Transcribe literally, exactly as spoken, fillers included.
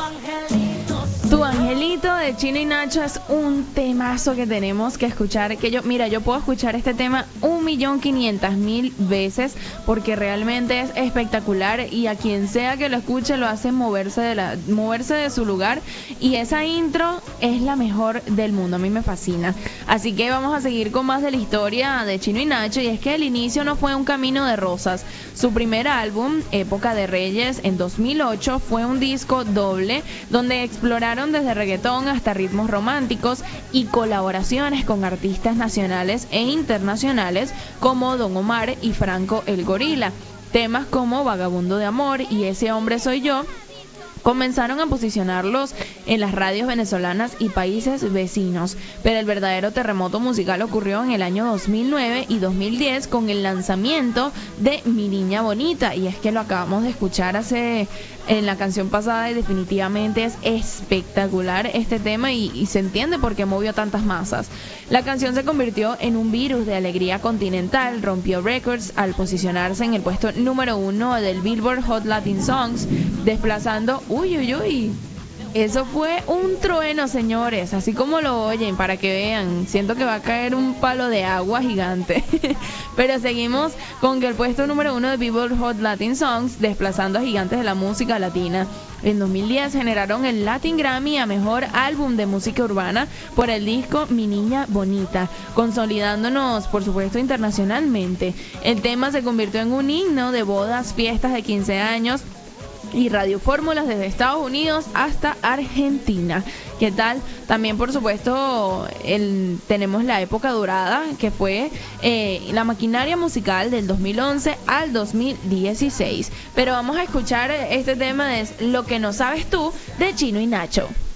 Tu Angelito de Chino y Nacho es un temazo que tenemos que escuchar, que yo, mira, yo puedo escuchar este tema un millón quinientas mil veces porque realmente es espectacular y a quien sea que lo escuche lo hace moverse de la, moverse de su lugar, y esa intro es la mejor del mundo, a mí me fascina. Así que vamos a seguir con más de la historia de Chino y Nacho, y es que el inicio no fue un camino de rosas. Su primer álbum, Época de Reyes, en dos mil ocho, fue un disco doble donde exploraron desde reggaetón hasta ritmos románticos y colaboraciones con artistas nacionales e internacionales como Don Omar y Franco el Gorila. Temas como Vagabundo de Amor y Ese Hombre Soy Yo comenzaron a posicionarlos en las radios venezolanas y países vecinos, pero el verdadero terremoto musical ocurrió en el año dos mil nueve y dos mil diez con el lanzamiento de Mi Niña Bonita, y es que lo acabamos de escuchar hace en la canción pasada y definitivamente es espectacular este tema y, y se entiende por qué movió tantas masas. La canción se convirtió en un virus de alegría continental, rompió récords al posicionarse en el puesto número uno del Billboard Hot Latin Songs, desplazando Uy, uy, uy. Eso fue un trueno, señores, así como lo oyen, para que vean. Siento que va a caer un palo de agua gigante. Pero seguimos con que el puesto número uno de Billboard Hot Latin Songs, desplazando a gigantes de la música latina. En dos mil diez generaron el Latin Grammy a Mejor Álbum de Música Urbana por el disco Mi Niña Bonita, consolidándonos, por supuesto, internacionalmente. El tema se convirtió en un himno de bodas, fiestas de quince años y radiofórmulas desde Estados Unidos hasta Argentina. ¿Qué tal? También, por supuesto, el, tenemos la época dorada, que fue eh, la maquinaria musical del dos mil once al dos mil dieciséis. Pero vamos a escuchar este tema de Lo que no sabes tú, de Chino y Nacho.